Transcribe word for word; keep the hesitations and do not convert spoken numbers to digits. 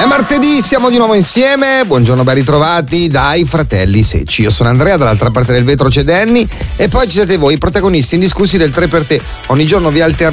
È martedì, siamo di nuovo insieme. Buongiorno, ben ritrovati dai Fratelli Secci. Io sono Andrea, dall'altra parte del vetro c'è Danny e poi ci siete voi, i protagonisti indiscussi del tre per te. Ogni giorno vi alterniamo